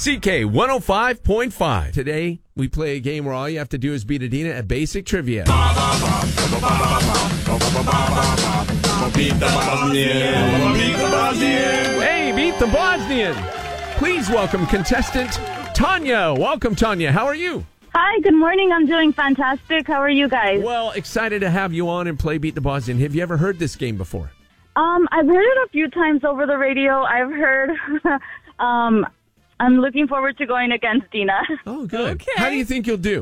CK 105.5. Today, we play a game where all you have to do is beat Adina at basic trivia. Beat the Bosnian. Beat the Bosnian. Hey, beat the Bosnian. Please welcome contestant Tanya. Welcome, Tanya. How are you? Hi, good morning. I'm doing fantastic. How are you guys? Well, excited to have you on and play Beat the Bosnian. Have you ever heard this game before? I've heard it a few times over the radio. I've heard, I'm looking forward to going against Dina. Oh, good. Okay. How do you think you'll do?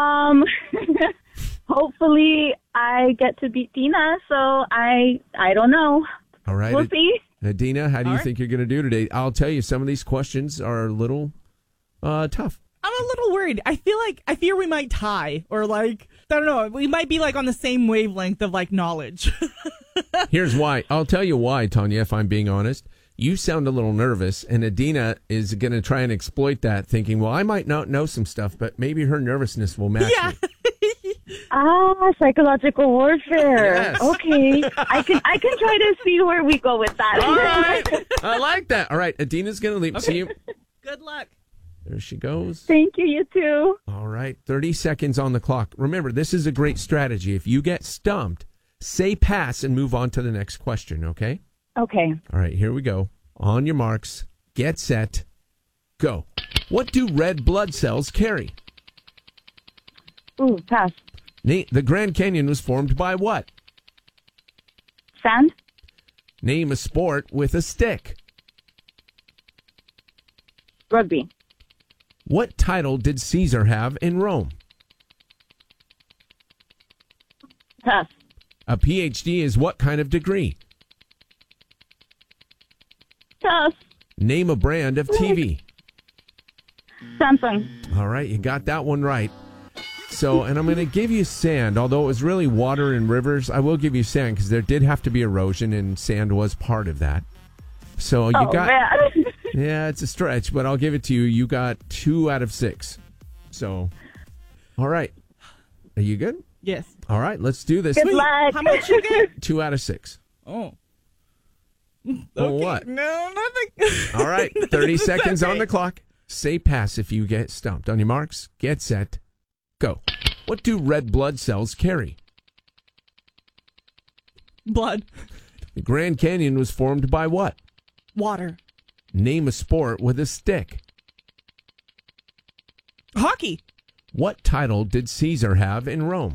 Hopefully I get to beat Dina, so I don't know. All right. We'll see. Adina, how do you All right. think you're going to do today? I'll tell you, some of these questions are a little tough. I'm a little worried. I fear we might tie, or I don't know. We might be on the same wavelength of knowledge. Here's why. I'll tell you why, Tanya, if I'm being honest. You sound a little nervous, and Adina is going to try and exploit that, thinking, well, I might not know some stuff, but maybe her nervousness will match Yeah. me. Psychological warfare. Yes. Okay. I can try to see where we go with that. All right. I like that. All right. Adina's going to leave. Okay. See you. Good luck. There she goes. Thank you, you too. All right. 30 seconds on the clock. Remember, this is a great strategy. If you get stumped, say pass and move on to the next question, okay? Okay. All right, here we go. On your marks, get set, go. What do red blood cells carry? Ooh, pass. The Grand Canyon was formed by what? Sand? Name a sport with a stick. Rugby. What title did Caesar have in Rome? Pass. A PhD is what kind of degree? Pass. Name a brand of TV. Samsung. All right, you got that one right. So, and I'm going to give you sand, although it was really water and rivers. I will give you sand because there did have to be erosion, and sand was part of that. So you got, man. yeah, it's a stretch, but I'll give it to you. You got 2 out of 6. So, all right, are you good? Yes. All right, let's do this. Good luck. How much you get? 2 out of 6. Oh. Oh, what? No, nothing. All right, 30 seconds on the clock. Say pass if you get stumped. On your marks, get set, go. What do red blood cells carry? Blood. The Grand Canyon was formed by what? Water. Name a sport with a stick. Hockey. What title did Caesar have in Rome?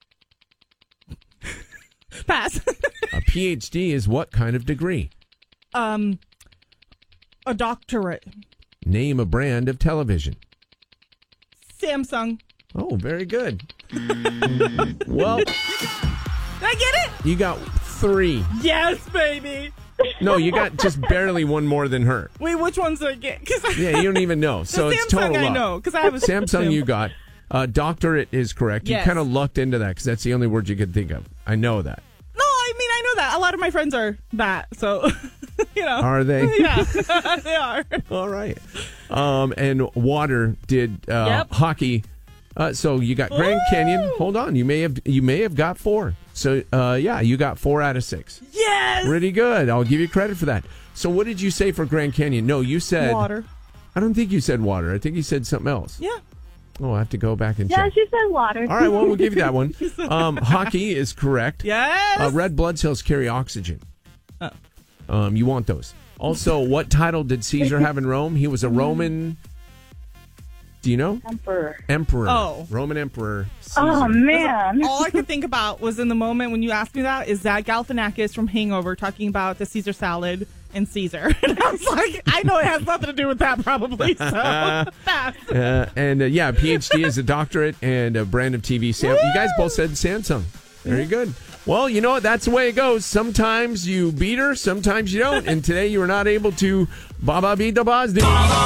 Pass. A PhD is what kind of degree? A doctorate. Name a brand of television. Samsung. Oh, very good. Well, Did I get it? you got 3. Yes, baby. No, you got just barely one more than her. Wait, which ones did I get? Yeah, you don't even know. So the it's Samsung total I luck. know, because I have a Samsung you got. Doctorate is correct. You Yes. kind of lucked into that because that's the only word you could think of. I know that. No, I mean, I know that. A lot of my friends are that, so, Are they? Yeah, they are. All right. And water did Yep. hockey. So you got Grand Canyon. Hold on. You may have got 4. So yeah, you got 4 out of 6. Yes! Pretty good. I'll give you credit for that. So what did you say for Grand Canyon? No, you said Water. I don't think you said water. I think you said something else. Yeah. Oh, I have to go back and Yeah, check. she said water. All right, well, we'll give you that one. Hockey is correct. Yes! Red blood cells carry oxygen. Oh. You want those. Also, what title did Caesar have in Rome? He was a Roman. Do you know? Emperor. Oh. Roman Emperor. Caesar. Oh, man. All I could think about was in the moment when you asked me that is Zach Galifianakis from Hangover talking about the Caesar salad and Caesar. And I was like, I know it has nothing to do with that probably. So pass. Yeah, PhD is a doctorate and a brand of TV. You guys both said Samsung. Very good. Well, you know what? That's the way it goes. Sometimes you beat her, sometimes you don't. And today you were not able to beat the Bosnian.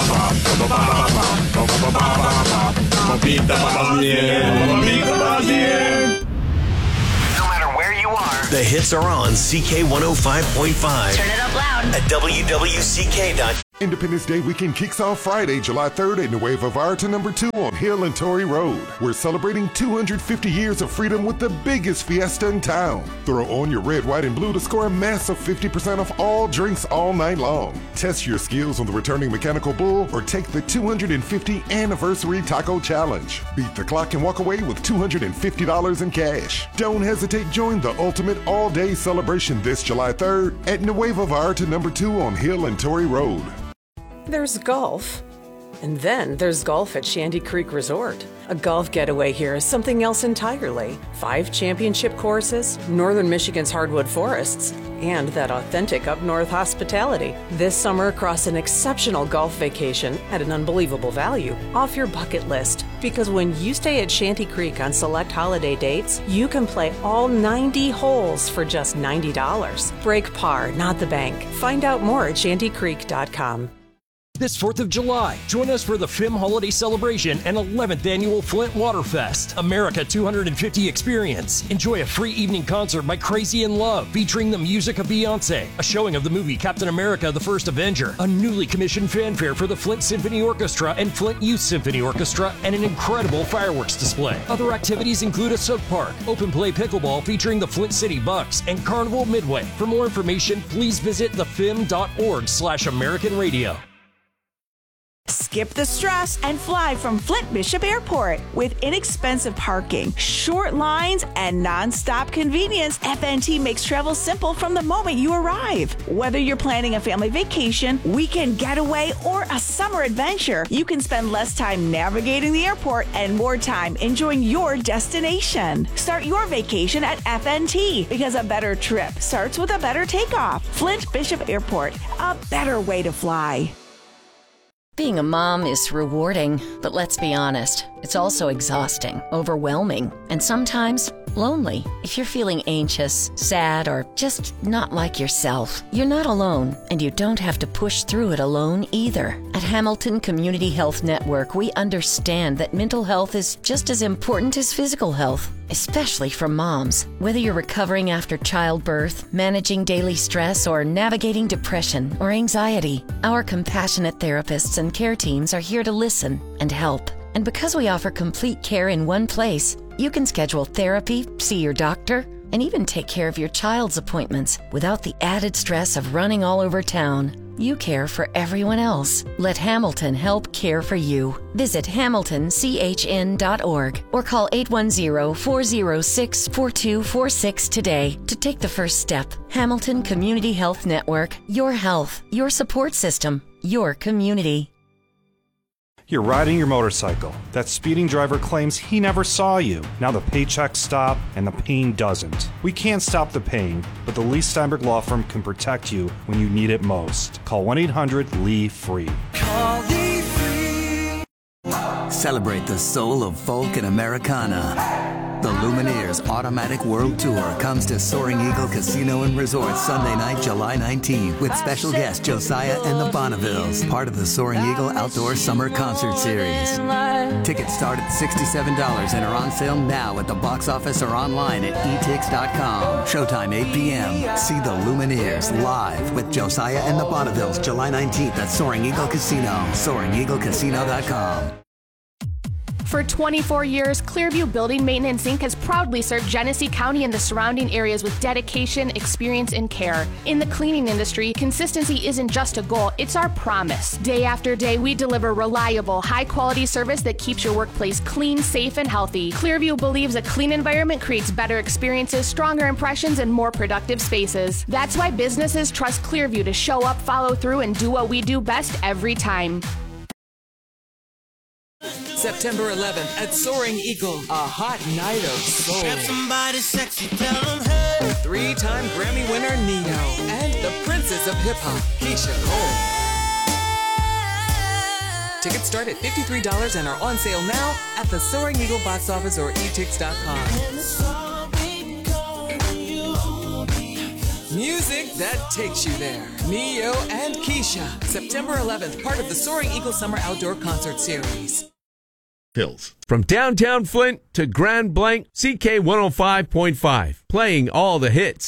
Beat the Bosnian. Beat the Bosnian. No matter where you are, The hits are on CK 105.5 turn it up loud at WWCK.com. Independence Day weekend kicks off Friday, July 3rd at Nueva Vallarta No. 2 on Hill and Torrey Road. We're celebrating 250 years of freedom with the biggest fiesta in town. Throw on your red, white, and blue to score a massive 50% off all drinks all night long. Test your skills on the returning mechanical bull or take the 250 anniversary taco challenge. Beat the clock and walk away with $250 in cash. Don't hesitate, join the ultimate all-day celebration this July 3rd at Nueva Vallarta No. 2 on Hill and Torrey Road. There's golf, and then there's golf at Shanty Creek Resort. A golf getaway here is something else entirely. 5 championship courses, northern Michigan's hardwood forests, and that authentic up-north hospitality. This summer, across an exceptional golf vacation at an unbelievable value, off your bucket list. Because when you stay at Shanty Creek on select holiday dates, you can play all 90 holes for just $90. Break par, not the bank. Find out more at shantycreek.com. This 4th of July, join us for the FIM Holiday Celebration and 11th Annual Flint Waterfest, America 250 Experience. Enjoy a free evening concert by Crazy in Love, featuring the music of Beyoncé, a showing of the movie Captain America: The First Avenger, a newly commissioned fanfare for the Flint Symphony Orchestra and Flint Youth Symphony Orchestra, and an incredible fireworks display. Other activities include a soak park, open play pickleball featuring the Flint City Bucks, and Carnival Midway. For more information, please visit thefim.org/American Radio. Skip the stress and fly from Flint Bishop Airport. With inexpensive parking, short lines, and non-stop convenience, FNT makes travel simple from the moment you arrive. Whether you're planning a family vacation, weekend getaway, or a summer adventure, you can spend less time navigating the airport and more time enjoying your destination. Start your vacation at FNT, because a better trip starts with a better takeoff. Flint Bishop Airport, a better way to fly. Being a mom is rewarding, but let's be honest, it's also exhausting, overwhelming, and sometimes lonely. If you're feeling anxious, sad, or just not like yourself, you're not alone, and you don't have to push through it alone either. At Hamilton Community Health Network, we understand that mental health is just as important as physical health, especially for moms. Whether you're recovering after childbirth, managing daily stress, or navigating depression or anxiety, our compassionate therapists and care teams are here to listen and help. And because we offer complete care in one place, you can schedule therapy, see your doctor, and even take care of your child's appointments without the added stress of running all over town. You care for everyone else. Let Hamilton help care for you. Visit hamiltonchn.org or call 810-406-4246 today to take the first step. Hamilton Community Health Network. Your health, your support system, your community. You're riding your motorcycle. That speeding driver claims he never saw you. Now the paychecks stop and the pain doesn't. We can't stop the pain, but the Lee Steinberg Law Firm can protect you when you need it most. Call 1-800-LEE-FREE. Call Lee Free. Celebrate the soul of folk and Americana. The Lumineers Automatic World Tour comes to Soaring Eagle Casino and Resort Sunday night, July 19th, with special guest Josiah and the Bonnevilles, part of the Soaring Eagle Outdoor Summer Concert Series. Tickets start at $67 and are on sale now at the box office or online at etix.com. Showtime 8 p.m. See the Lumineers live with Josiah and the Bonnevilles, July 19th at Soaring Eagle Casino. SoaringEagleCasino.com. For 24 years, Clearview Building Maintenance Inc. has proudly served Genesee County and the surrounding areas with dedication, experience, and care. In the cleaning industry, consistency isn't just a goal, it's our promise. Day after day, we deliver reliable, high-quality service that keeps your workplace clean, safe, and healthy. Clearview believes a clean environment creates better experiences, stronger impressions, and more productive spaces. That's why businesses trust Clearview to show up, follow through, and do what we do best every time. September 11th at Soaring Eagle, a hot night of soul. Grab somebody sexy, tell them hey. 3-time Grammy winner Nino and the princess of hip-hop, Keisha Cole. Tickets start at $53 and are on sale now at the Soaring Eagle box office or etix.com. Music that takes you there. Neo and Keisha. September 11th, part of the Soaring Eagle Summer Outdoor Concert Series. Hills. From downtown Flint to Grand Blanc, CK 105.5, playing all the hits.